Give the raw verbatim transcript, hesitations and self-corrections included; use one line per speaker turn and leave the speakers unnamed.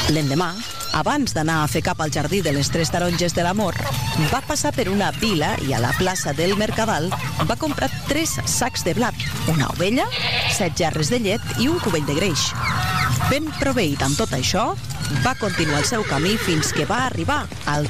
L'endemà, abans d'anar a fer cap al jardí de les Tres Taronges de l'Amor, va passar per una vila i a la plaça del Mercadal va comprar tres sacs de blat, una ovella, set jarres de llet i un cubell de greix. Ben proveït amb tot això, va continuar el seu camí fins que va arribar al